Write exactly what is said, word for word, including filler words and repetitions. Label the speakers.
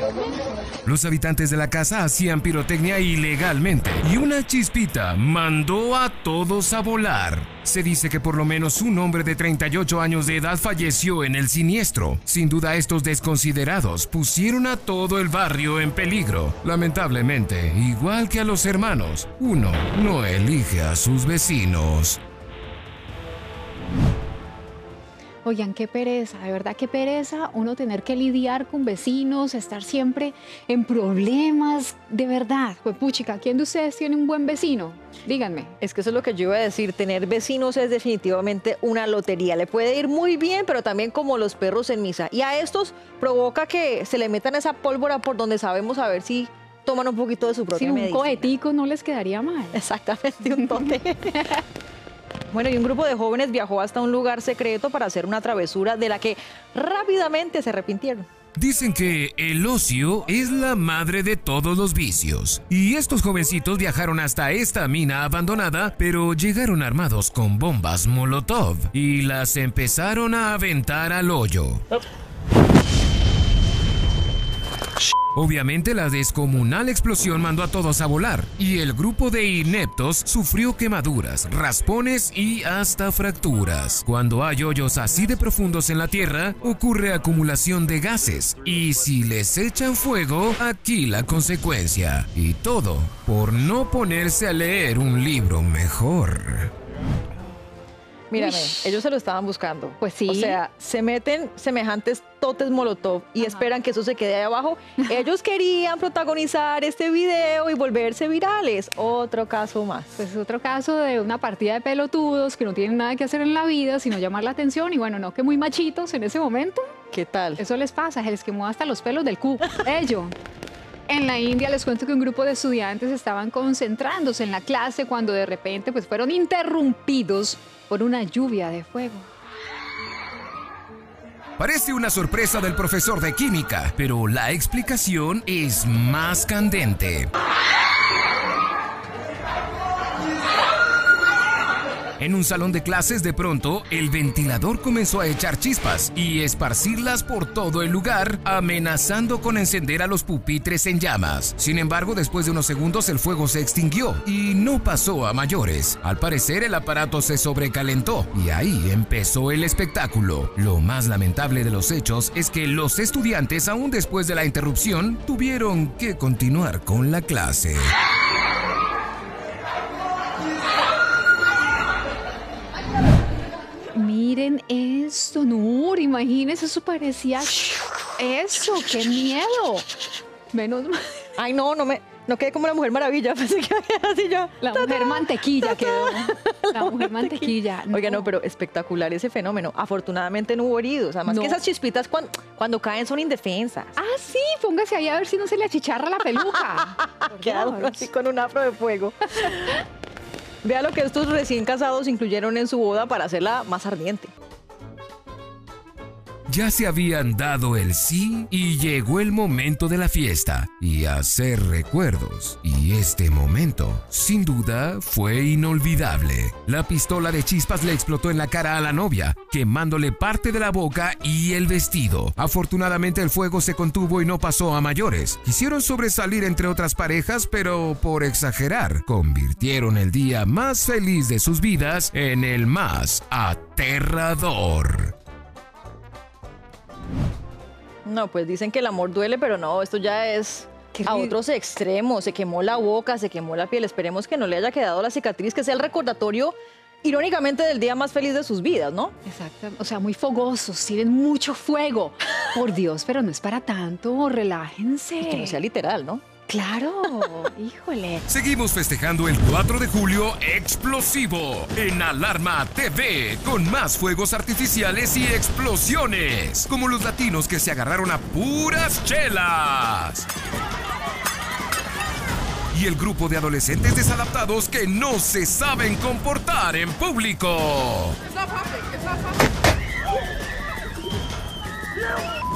Speaker 1: Los habitantes de la casa hacían pirotecnia ilegalmente y una chispita mandó a todos a volar. Se dice que por lo menos un hombre de treinta y ocho años de edad falleció en el siniestro. Sin duda estos desconsiderados pusieron a todo el barrio en peligro. Lamentablemente, igual que a los hermanos, uno no elige a sus vecinos.
Speaker 2: Oigan, qué pereza, de verdad qué pereza uno tener que lidiar con vecinos, estar siempre en problemas, de verdad. Pues puchica, ¿quién de ustedes tiene un buen vecino? Díganme.
Speaker 3: Es que eso es lo que yo iba a decir, tener vecinos es definitivamente una lotería. Le puede ir muy bien, pero también como los perros en misa. Y a estos provoca que se le metan esa pólvora por donde sabemos a ver si toman un poquito de su propia
Speaker 2: Si un
Speaker 3: medicina.
Speaker 2: cohetico no les quedaría mal.
Speaker 3: Exactamente, un tote. Bueno, y un grupo de jóvenes viajó hasta un lugar secreto para hacer una travesura de la que rápidamente se arrepintieron.
Speaker 1: Dicen que el ocio es la madre de todos los vicios. Y estos jovencitos viajaron hasta esta mina abandonada, pero llegaron armados con bombas Molotov y las empezaron a aventar al hoyo. Obviamente la descomunal explosión mandó a todos a volar y el grupo de ineptos sufrió quemaduras, raspones y hasta fracturas. Cuando hay hoyos así de profundos en la tierra, ocurre acumulación de gases y si les echan fuego, aquí la consecuencia. Y todo por no ponerse a leer un libro mejor.
Speaker 3: Mírame,
Speaker 2: Uy.
Speaker 3: ellos se lo estaban buscando.
Speaker 2: Pues sí.
Speaker 3: O sea, se meten semejantes totes molotov y
Speaker 2: Ajá.
Speaker 3: esperan que eso se quede ahí abajo. Ellos querían protagonizar este video y volverse virales. Otro caso más.
Speaker 2: Pues es otro caso de una partida de pelotudos que no tienen nada que hacer en la vida, sino llamar la atención y bueno, no que muy machitos en ese momento.
Speaker 3: ¿Qué tal?
Speaker 2: Eso les pasa, se les quemó hasta los pelos del cu. Ello. En la India les cuento que un grupo de estudiantes estaban concentrándose en la clase cuando de repente pues fueron interrumpidos por una lluvia de fuego.
Speaker 1: Parece una sorpresa del profesor de química, pero la explicación es más candente. En un salón de clases, de pronto, el ventilador comenzó a echar chispas y esparcirlas por todo el lugar, amenazando con encender a los pupitres en llamas. Sin embargo, después de unos segundos, el fuego se extinguió y no pasó a mayores. Al parecer, el aparato se sobrecalentó y ahí empezó el espectáculo. Lo más lamentable de los hechos es que los estudiantes, aún después de la interrupción, tuvieron que continuar con la clase.
Speaker 2: Miren esto, Nur, imagínense, eso parecía... Eso, qué miedo. Menos mal.
Speaker 3: Ay, no, no me... No quedé como la Mujer Maravilla, pensé que había así ya.
Speaker 2: La mujer mantequilla quedó. La mujer mantequilla.
Speaker 3: No. Oiga, no, pero espectacular ese fenómeno. Afortunadamente no hubo heridos. Además
Speaker 2: No.
Speaker 3: que esas chispitas cuando, cuando caen son indefensas.
Speaker 2: Ah, sí, póngase ahí a ver si no se le achicharra la peluca. Por
Speaker 3: Quedaron
Speaker 2: Dios.
Speaker 3: así con un afro de fuego. Vea lo que estos recién casados incluyeron en su boda para hacerla más ardiente.
Speaker 1: Ya se habían dado el sí y llegó el momento de la fiesta y hacer recuerdos. Y este momento, sin duda, fue inolvidable. La pistola de chispas le explotó en la cara a la novia, quemándole parte de la boca y el vestido. Afortunadamente el fuego se contuvo y no pasó a mayores. Quisieron sobresalir entre otras parejas, pero por exagerar, convirtieron el día más feliz de sus vidas en el más aterrador.
Speaker 3: No, pues dicen que el amor duele, pero no, esto ya es a otros extremos. Se quemó la boca, se quemó la piel. Esperemos que no le haya quedado la cicatriz, que sea el recordatorio, irónicamente, del día más feliz de sus vidas, ¿no?
Speaker 2: Exacto, o sea, muy fogosos, tienen mucho fuego. Por Dios, pero no es para tanto, relájense.
Speaker 3: Y que no sea literal, ¿no?
Speaker 2: Claro, híjole.
Speaker 1: Seguimos festejando el cuatro de julio explosivo en Alarma T V con más fuegos artificiales y explosiones, como los latinos que se agarraron a puras chelas. Y el grupo de adolescentes desadaptados que no se saben comportar en público.
Speaker 4: It's not popping. It's not popping.